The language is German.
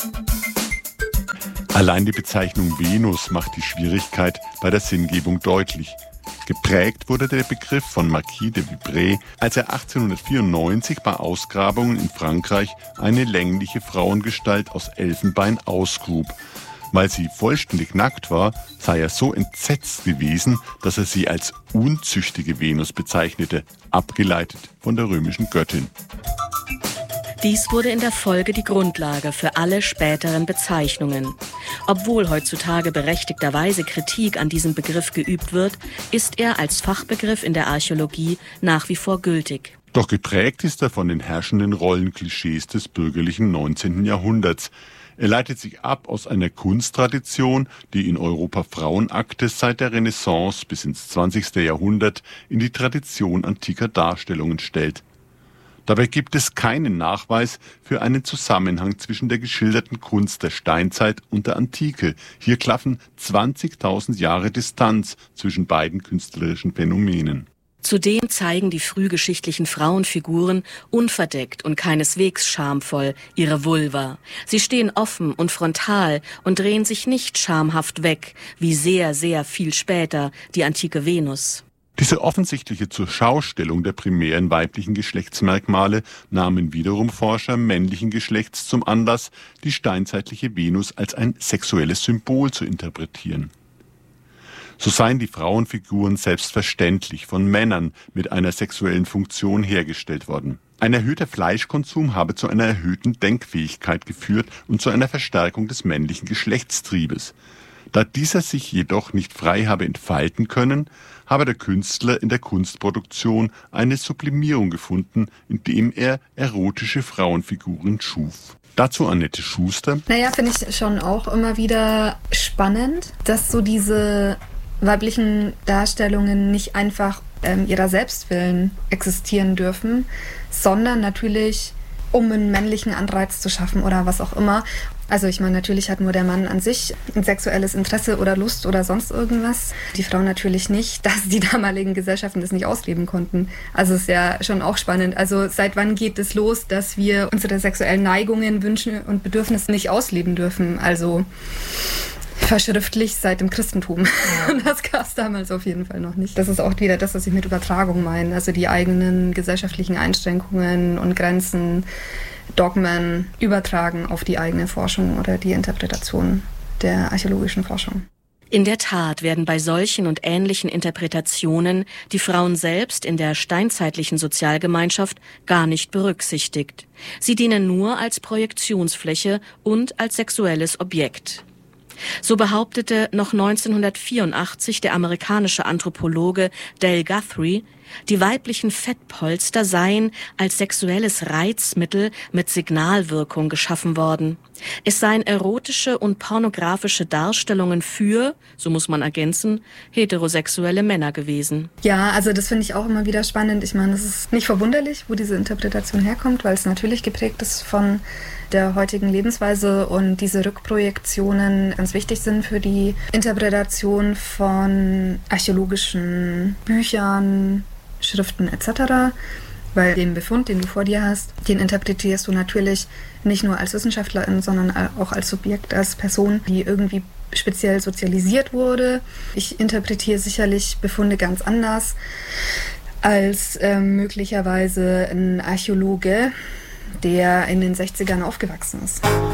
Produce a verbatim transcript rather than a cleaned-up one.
Allein die Bezeichnung Venus macht die Schwierigkeit bei der Sinngebung deutlich. Geprägt wurde der Begriff von Marquis de Vibray, als er achtzehnhundertvierundneunzig bei Ausgrabungen in Frankreich eine längliche Frauengestalt aus Elfenbein ausgrub. Weil sie vollständig nackt war, sei er so entsetzt gewesen, dass er sie als unzüchtige Venus bezeichnete, abgeleitet von der römischen Göttin. Dies wurde in der Folge die Grundlage für alle späteren Bezeichnungen. Obwohl heutzutage berechtigterweise Kritik an diesem Begriff geübt wird, ist er als Fachbegriff in der Archäologie nach wie vor gültig. Doch geprägt ist er von den herrschenden Rollenklischees des bürgerlichen neunzehnten Jahrhunderts. Er leitet sich ab aus einer Kunsttradition, die in Europa Frauenakte seit der Renaissance bis ins zwanzigste Jahrhundert in die Tradition antiker Darstellungen stellt. Dabei gibt es keinen Nachweis für einen Zusammenhang zwischen der geschilderten Kunst der Steinzeit und der Antike. Hier klaffen zwanzigtausend Jahre Distanz zwischen beiden künstlerischen Phänomenen. Zudem zeigen die frühgeschichtlichen Frauenfiguren unverdeckt und keineswegs schamvoll ihre Vulva. Sie stehen offen und frontal und drehen sich nicht schamhaft weg, wie sehr, sehr viel später die antike Venus. Diese offensichtliche Zurschaustellung der primären weiblichen Geschlechtsmerkmale nahmen wiederum Forscher männlichen Geschlechts zum Anlass, die steinzeitliche Venus als ein sexuelles Symbol zu interpretieren. So seien die Frauenfiguren selbstverständlich von Männern mit einer sexuellen Funktion hergestellt worden. Ein erhöhter Fleischkonsum habe zu einer erhöhten Denkfähigkeit geführt und zu einer Verstärkung des männlichen Geschlechtstriebes. Da dieser sich jedoch nicht frei habe entfalten können, habe der Künstler in der Kunstproduktion eine Sublimierung gefunden, indem er erotische Frauenfiguren schuf. Dazu Annette Schuster. Naja, finde ich schon auch immer wieder spannend, dass so diese weiblichen Darstellungen nicht einfach ähm, ihrer Selbstwillen existieren dürfen, sondern natürlich, um einen männlichen Anreiz zu schaffen oder was auch immer. Also ich meine, natürlich hat nur der Mann an sich ein sexuelles Interesse oder Lust oder sonst irgendwas. Die Frau natürlich nicht, dass die damaligen Gesellschaften das nicht ausleben konnten. Also ist ja schon auch spannend. Also seit wann geht es los, dass wir unsere sexuellen Neigungen, Wünsche und Bedürfnisse nicht ausleben dürfen? Also verschriftlich seit dem Christentum. Das gab es damals auf jeden Fall noch nicht. Das ist auch wieder das, was ich mit Übertragung meine. Also die eigenen gesellschaftlichen Einschränkungen und Grenzen, Dogmen übertragen auf die eigene Forschung oder die Interpretation der archäologischen Forschung. In der Tat werden bei solchen und ähnlichen Interpretationen die Frauen selbst in der steinzeitlichen Sozialgemeinschaft gar nicht berücksichtigt. Sie dienen nur als Projektionsfläche und als sexuelles Objekt. So behauptete noch neunzehnhundertvierundachtzig der amerikanische Anthropologe Dale Guthrie, die weiblichen Fettpolster seien als sexuelles Reizmittel mit Signalwirkung geschaffen worden. Es seien erotische und pornografische Darstellungen für, so muss man ergänzen, heterosexuelle Männer gewesen. Ja, also das finde ich auch immer wieder spannend. Ich meine, es ist nicht verwunderlich, wo diese Interpretation herkommt, weil es natürlich geprägt ist von der heutigen Lebensweise und diese Rückprojektionen ganz wichtig sind für die Interpretation von archäologischen Büchern, Schriften et cetera. Weil den Befund, den du vor dir hast, den interpretierst du natürlich nicht nur als Wissenschaftlerin, sondern auch als Subjekt, als Person, die irgendwie speziell sozialisiert wurde. Ich interpretiere sicherlich Befunde ganz anders als äh, möglicherweise ein Archäologe, der in den sechzigern aufgewachsen ist.